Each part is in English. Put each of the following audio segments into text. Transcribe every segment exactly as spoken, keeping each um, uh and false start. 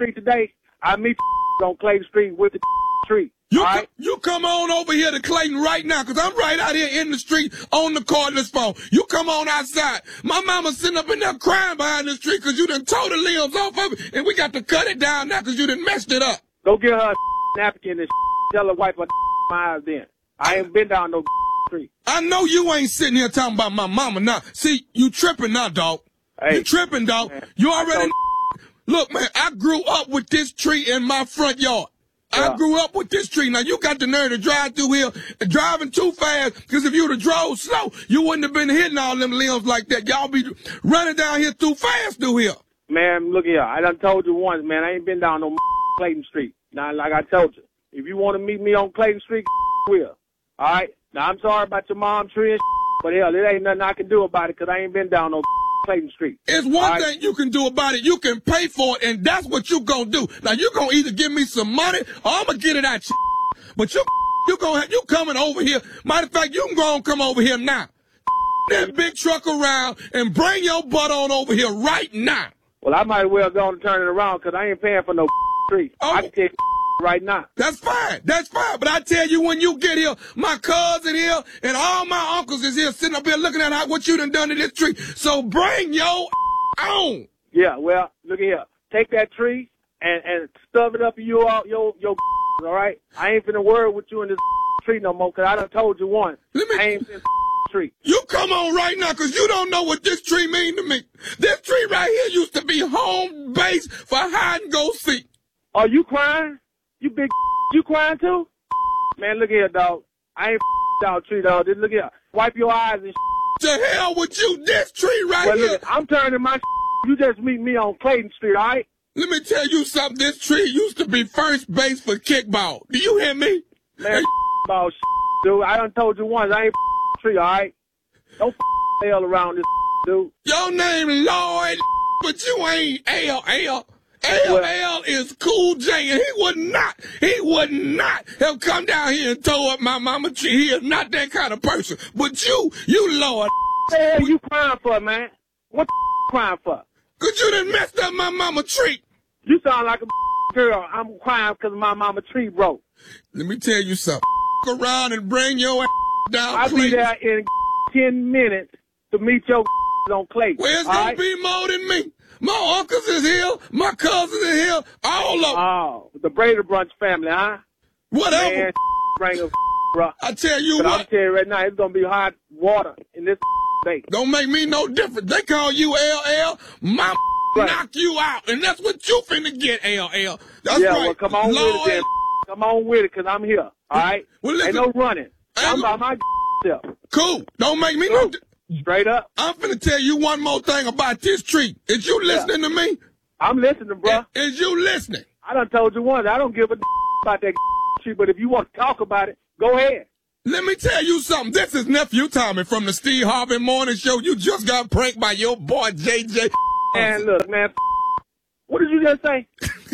Street today, I meet on Clayton Street with the tree. You, all co- right? you come on over here to Clayton right now, because I'm right out here in the street on the cordless phone. You come on outside. My mama's sitting up in there crying behind the street because you done tore the limbs off of it, and we got to cut it down now because you done messed it up. Go get her a napkin and tell her wipe her eyes then. I ain't been down no street. I know you ain't sitting here talking about my mama now. See, you tripping now, dog. Hey, you tripping, dog. Man, you already... I Look, man, I grew up with this tree in my front yard. Yeah. I grew up with this tree. Now, you got the nerve to drive through here, driving too fast, because if you would have drove slow, you wouldn't have been hitting all them limbs like that. Y'all be running down here too fast through here. Man, look here. I done told you once, man, I ain't been down no Clayton Street. Now, like I told you, if you want to meet me on Clayton Street, will. All right? Now, I'm sorry about your mom tree and but hell, it ain't nothing I can do about it because I ain't been down no Clayton Street. It's one right. thing you can do about it. You can pay for it, and that's what you gonna do. Now, you gonna either give me some money or I'm gonna get it out you. But you, you gonna, you coming over here. Matter of fact, you can go and come over here now. That big truck around and bring your butt on over here right now. Well, I might as well go and turn it around because I ain't paying for no tree. Oh. I can take right now. That's fine. That's fine. But I tell you, when you get here, my cousin here and all my uncles is here sitting up here looking at how, what you done done to this tree. So bring your on. Yeah, well, look at here. Take that tree and, and stuff it up in your, your, your, all right? I ain't finna worry with you in this tree no more because I done told you once. Let me, I ain't finna tree. You come on right now because you don't know what this tree mean to me. This tree right here used to be home base for hide and go seek. Are you crying? You big you crying too? Man, look here, dog. I ain't down tree, dog. Just look here. Wipe your eyes and to hell with you. This tree right well, here. Look, I'm turning my you just meet me on Clayton Street, all right? Let me tell you something. This tree used to be first base for kickball. Do you hear me? Man, hey. About dude. I done told you once. I ain't tree, all right? Don't hell around this dude. Your name Lloyd, but you ain't L L. L L is Cool J, and he would not, he would not have come down here and tore up my mama tree. He is not that kind of person. But you, you Lord. What the hell you crying for, man? What the crying for? Because you done messed up my mama tree. You sound like a girl. I'm crying because my mama tree broke. Let me tell you something. Around and bring your ass down. I'll be there in ten minutes to meet your on Clayton. Well, it's going right? to be more than me. My uncles is here. My cousins are here. All of them. Oh, the Brady Brunch family, huh? Whatever. Man, bring a bro. I tell you but what. I'm telling you right now, it's going to be hot water in this day. Don't make me no different. They call you L L. My right. knock you out. And that's what you finna get, L L. That's yeah, right. well, come on Lord. with it then. Come on with it, because I'm here. All right? Well, listen, ain't no running. I'm by my self. Cool. Don't make me no different. Straight up. I'm finna tell you one more thing about this tree. Is you listening yeah. to me? I'm listening, bro. Is you listening? I done told you once. I don't give a about that tree, but if you want to talk about it, go ahead. Let me tell you something. This is Nephew Tommy from the Steve Harvey Morning Show. You just got pranked by your boy, J J. Man, look, man. What did you just say?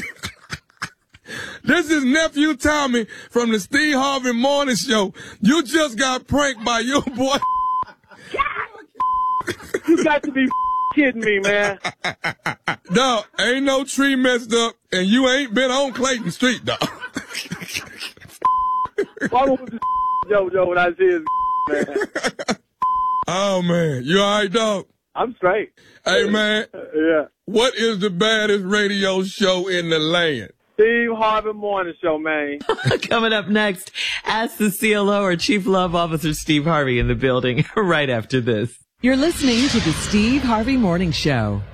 This is Nephew Tommy from the Steve Harvey Morning Show. You just got pranked by your boy. You got to be kidding me, man. No, ain't no tree messed up, and you ain't been on Clayton Street, dog. Why was this JoJo when I see his man? Oh, man. You all right, dog? I'm straight. Hey, man. Yeah. What is the baddest radio show in the land? Steve Harvey Morning Show, man. Coming up next, ask the C L O or Chief Love Officer Steve Harvey in the building right after this. You're listening to the Steve Harvey Morning Show.